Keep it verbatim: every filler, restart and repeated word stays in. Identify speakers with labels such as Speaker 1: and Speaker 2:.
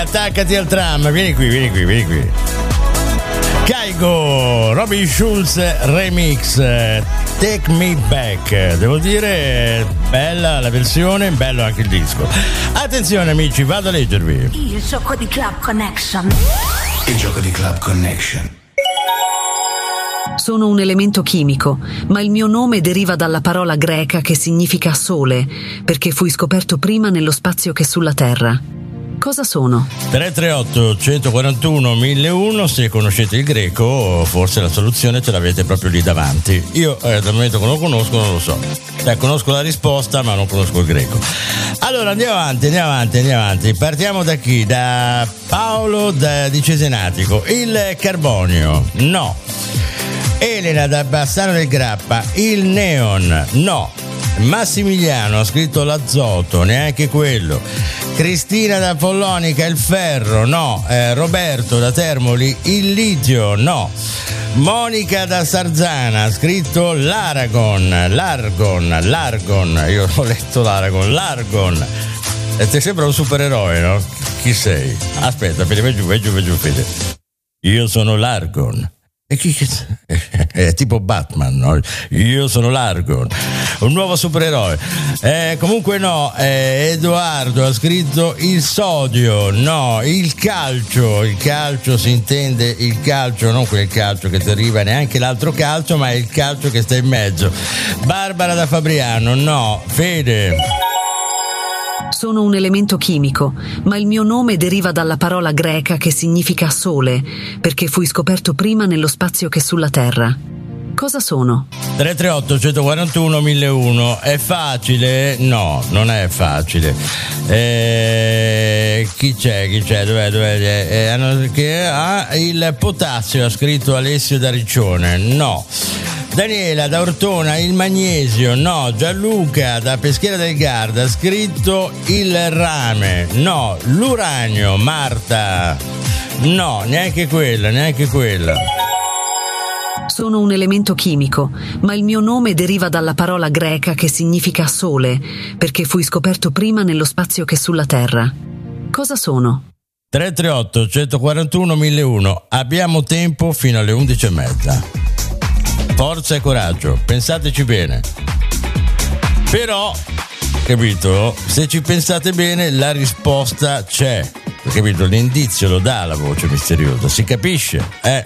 Speaker 1: Attaccati al tram, vieni qui, vieni qui, vieni qui. Kygo, Robin Schulz remix, Take Me Back. Devo dire, bella la versione, bello anche il disco. Attenzione amici, vado a leggervi.
Speaker 2: Il gioco di Club Connection.
Speaker 3: Il gioco di Club Connection.
Speaker 4: Sono un elemento chimico, ma il mio nome deriva dalla parola greca che significa sole, perché fui scoperto prima nello spazio che sulla Terra. Cosa sono?
Speaker 1: tre tre otto uno quattro uno mille uno, se conoscete il greco forse la soluzione ce l'avete proprio lì davanti. Io eh, dal momento che non lo conosco non lo so. Cioè, conosco la risposta ma non conosco il greco. Allora andiamo avanti, andiamo avanti, andiamo avanti. Partiamo da chi? Da Paolo da, di Cesenatico. Il carbonio, no. Elena da Bassano del Grappa, il neon, no. Massimiliano ha scritto l'azoto, neanche quello. Cristina da Follonica, il ferro, no. eh, Roberto da Termoli, il litio, no. Monica da Sarzana ha scritto l'aragon, l'argon, l'argon, io ho letto l'aragon, l'argon. E ti sembra un supereroe, no? Chi sei? Aspetta, Fede, vai giù, vai giù, vai giù, Fede. Io sono l'argon. E chi è tipo Batman, no? Io sono l'Argon, un nuovo supereroe. Eh, comunque no, eh, Edoardo ha scritto il sodio, no, il calcio, il calcio si intende il calcio, non quel calcio che ti arriva, neanche l'altro calcio, ma il calcio che sta in mezzo. Barbara da Fabriano, no. Fede.
Speaker 4: Sono un elemento chimico, ma il mio nome deriva dalla parola greca che significa sole, perché fui scoperto prima nello spazio che sulla Terra. Cosa sono?
Speaker 1: tre tre otto uno quattro uno mille uno. È facile? No, non è facile. Eh, chi c'è? Chi c'è? Dov'è? Dov'è? Eh, hanno, che ha il potassio, ha scritto Alessio da Riccione. No. Daniela da Ortona, il magnesio, no. Gianluca da Peschiera del Garda ha scritto il rame, no. L'uranio, Marta, no, neanche quella, neanche quella.
Speaker 4: Sono un elemento chimico, ma il mio nome deriva dalla parola greca che significa sole, perché fui scoperto prima nello spazio che sulla Terra. Cosa sono?
Speaker 1: tre tre otto uno quattro uno mille uno. Abbiamo tempo fino alle undici e mezza. Forza e coraggio, pensateci bene. Però, capito, se ci pensate bene la risposta c'è, capito? L'indizio lo dà la voce misteriosa, si capisce, eh?